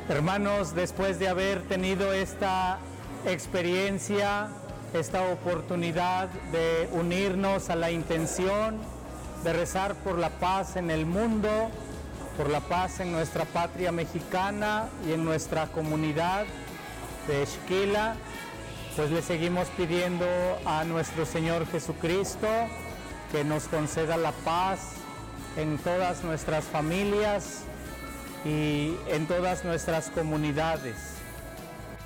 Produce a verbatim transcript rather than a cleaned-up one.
Hermanos, después de haber tenido esta experiencia, esta oportunidad de unirnos a la intención de rezar por la paz en el mundo, por la paz en nuestra patria mexicana y en nuestra comunidad de Xquila, pues le seguimos pidiendo a nuestro Señor Jesucristo que nos conceda la paz en todas nuestras familias y en todas nuestras comunidades.